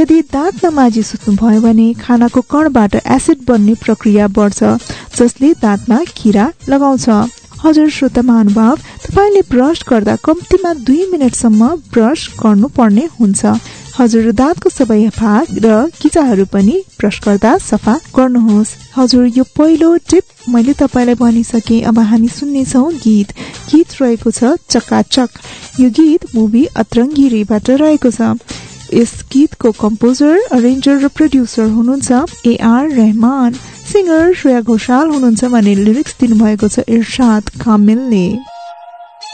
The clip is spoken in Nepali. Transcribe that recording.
यदि दाँत नमाजी सुत्नु भयो भने खानाको कणबाट एसिड बन्ने प्रक्रिया बढ्छ जसले दाँतमा किरा लगाउँछ। हजुर श्रोता महानुभाव, तपाईले ब्रश गर्दा कम्तीमा 2 मिनेटसम्म ब्रश गर्नुपर्ने हुन्छ। हजुर दाँतको सबै भाग र किचाहरू पनि ब्रश गर्दा सफा गर्नुहोस्। हजुर यो पहिलो टिप मैले तपाईलाई भनिसके। अब हामी सुन्नेछौँ गीत। गीत रहेको छ चकाचक। यो गीत मुभी अतरङ्गिरीबाट रहेको छ। यस गीतको कम्पोजर, अरेन्जर र प्रोड्युसर हुनुहुन्छ AR रहमान। सिंगर श्रेया घोषाल हुनुहुन्छ भने लिरिक्स दिनुभएको छ इर्शाद कामिलले।